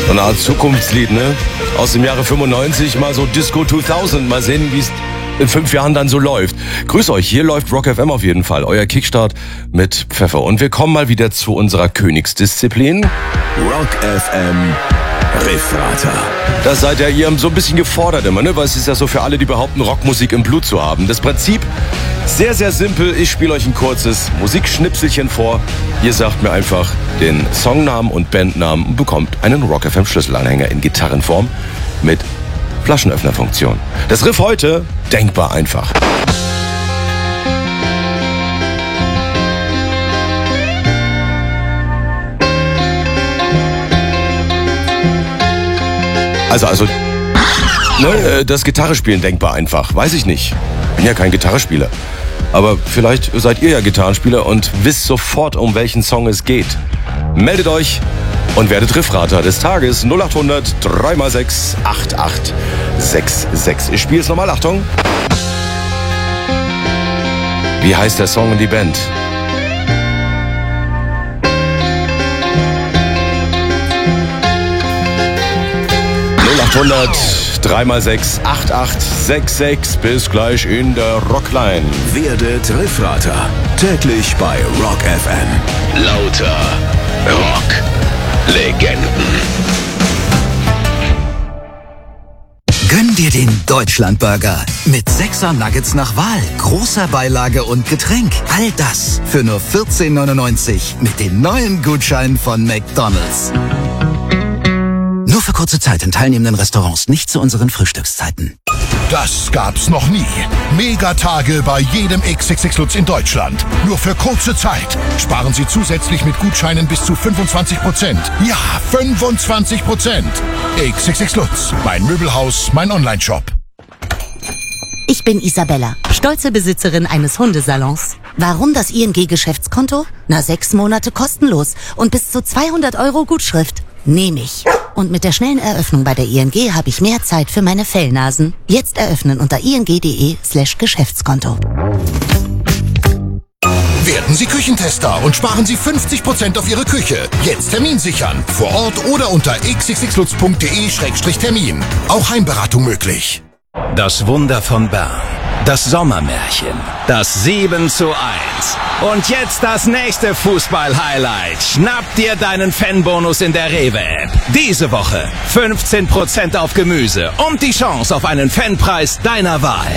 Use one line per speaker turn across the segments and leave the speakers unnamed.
So eine Art Zukunftslied, ne? Aus dem Jahre 95, mal so Disco 2000. Mal sehen, wie es in 5 Jahren dann so läuft. Grüß euch, hier läuft Rock FM auf jeden Fall. Euer Kickstart mit Pfeffer. Und wir kommen mal wieder zu unserer Königsdisziplin.
Rock FM Riffrater.
Da seid ja ihr so ein bisschen gefordert immer, ne? Weil es ist ja so für alle, die behaupten, Rockmusik im Blut zu haben. Das Prinzip, sehr, sehr simpel. Ich spiele euch ein kurzes Musikschnipselchen vor. Ihr sagt mir einfach den Songnamen und Bandnamen und bekommt einen Rock FM Schlüsselanhänger in Gitarrenform mit Flaschenöffnerfunktion. Das Riff heute, denkbar einfach. Also, ne, das Gitarrespielen denkbar einfach. Weiß ich nicht. Bin ja kein Gitarrespieler. Aber vielleicht seid ihr ja Gitarrenspieler und wisst sofort, um welchen Song es geht. Meldet euch und werdet Riffrater des Tages. 0800 3x6 8866. Ich spiele es nochmal, Achtung. Wie heißt der Song und die Band? (0800 3x6 8866). Bis gleich in der Rockline.
Werdet Riffrater. Täglich bei Rock FM. Lauter Rock-Legenden.
Gönn dir den Deutschlandburger mit 6er Nuggets nach Wahl, großer Beilage und Getränk. All das für nur 14,99 mit den neuen Gutscheinen von McDonald's. Nur für kurze Zeit in teilnehmenden Restaurants, nicht zu unseren Frühstückszeiten.
Das gab's noch nie. Megatage bei jedem XXX Lutz in Deutschland. Nur für kurze Zeit. Sparen Sie zusätzlich mit Gutscheinen bis zu 25%. Ja, 25%. XXX Lutz. Mein Möbelhaus, mein Onlineshop.
Ich bin Isabella, stolze Besitzerin eines Hundesalons. Warum das ING-Geschäftskonto? 6 Monate kostenlos und bis zu 200 € Gutschrift. Nehme ich. Und mit der schnellen Eröffnung bei der ING habe ich mehr Zeit für meine Fellnasen. Jetzt eröffnen unter ing.de/Geschäftskonto.
Werden Sie Küchentester und sparen Sie 50% auf Ihre Küche. Jetzt Termin sichern. Vor Ort oder unter xxxlutz.de/Termin. Auch Heimberatung möglich.
Das Wunder von Bern. Das Sommermärchen. Das 7:1. Und jetzt das nächste Fußball-Highlight. Schnapp dir deinen Fanbonus in der Rewe-App. Diese Woche 15% auf Gemüse und die Chance auf einen Fanpreis deiner Wahl.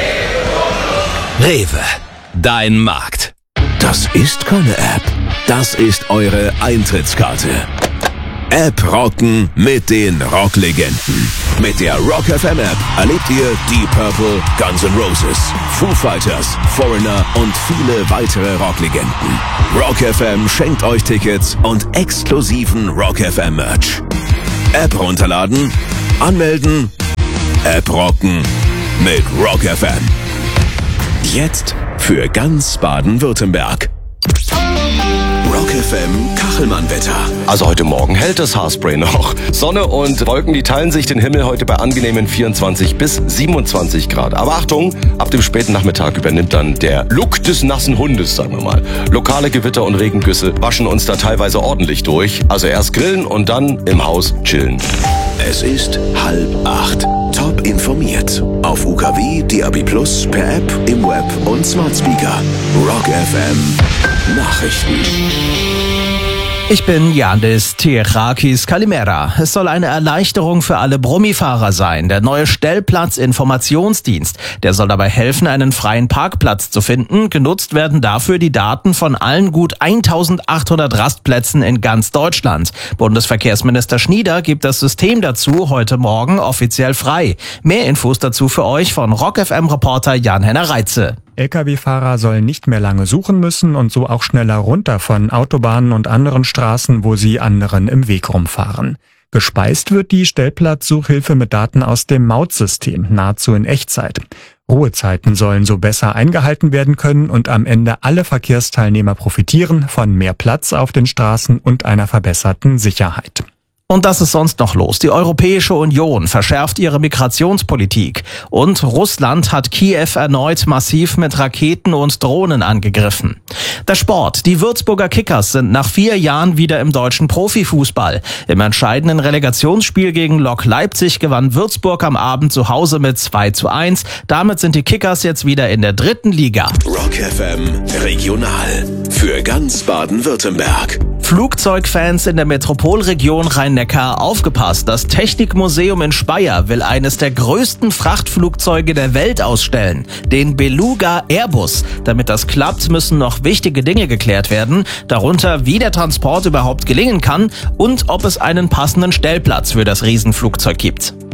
Rewe. Dein Markt.
Das ist keine App. Das ist eure Eintrittskarte. App rocken mit den Rocklegenden. Mit der Rock FM App erlebt ihr Deep Purple, Guns N' Roses, Foo Fighters, Foreigner und viele weitere Rocklegenden. Rock FM schenkt euch Tickets und exklusiven Rock FM Merch. App runterladen, anmelden, App rocken mit Rock FM. Jetzt für ganz Baden-Württemberg. Rock FM Kachelmann-Wetter.
Also heute Morgen hält das Haarspray noch. Sonne und Wolken, die teilen sich den Himmel heute bei angenehmen 24 bis 27 Grad. Aber Achtung, ab dem späten Nachmittag übernimmt dann der Look des nassen Hundes, sagen wir mal. Lokale Gewitter und Regengüsse waschen uns da teilweise ordentlich durch. Also erst grillen und dann im Haus chillen.
Es ist 7:30. Top informiert. Auf UKW, DAB+, per App, im Web und Smart Speaker. Rock FM Nachrichten.
Ich bin Yandis Tirakis Kalimera. Es soll eine Erleichterung für alle Brummifahrer sein. Der neue Stellplatzinformationsdienst. Der soll dabei helfen, einen freien Parkplatz zu finden. Genutzt werden dafür die Daten von allen gut 1800 Rastplätzen in ganz Deutschland. Bundesverkehrsminister Schnieder gibt das System dazu heute Morgen offiziell frei. Mehr Infos dazu für euch von Rock FM-Reporter Jan-Henner Reitze.
Lkw-Fahrer sollen nicht mehr lange suchen müssen und so auch schneller runter von Autobahnen und anderen Straßen, wo sie anderen im Weg rumfahren. Gespeist wird die Stellplatzsuchhilfe mit Daten aus dem Mautsystem, nahezu in Echtzeit. Ruhezeiten sollen so besser eingehalten werden können und am Ende alle Verkehrsteilnehmer profitieren von mehr Platz auf den Straßen und einer verbesserten Sicherheit.
Und was ist sonst noch los? Die Europäische Union verschärft ihre Migrationspolitik und Russland hat Kiew erneut massiv mit Raketen und Drohnen angegriffen. Der Sport. Die Würzburger Kickers sind nach 4 Jahren wieder im deutschen Profifußball. Im entscheidenden Relegationsspiel gegen Lok Leipzig gewann Würzburg am Abend zu Hause mit 2:1. Damit sind die Kickers jetzt wieder in der 3. Liga.
Rock FM Regional für ganz Baden-Württemberg.
Flugzeugfans in der Metropolregion Rhein-Neckar, aufgepasst! Das Technikmuseum in Speyer will eines der größten Frachtflugzeuge der Welt ausstellen, den Beluga Airbus. Damit das klappt, müssen noch wichtige Dinge geklärt werden, darunter wie der Transport überhaupt gelingen kann und ob es einen passenden Stellplatz für das Riesenflugzeug gibt.